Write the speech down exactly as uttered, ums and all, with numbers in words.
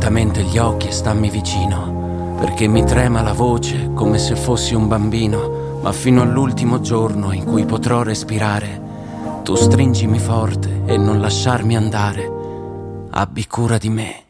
lentamente gli occhi e stammi vicino, perché mi trema la voce come se fossi un bambino, ma fino all'ultimo giorno in cui potrò respirare, tu stringimi forte e non lasciarmi andare, abbi cura di me.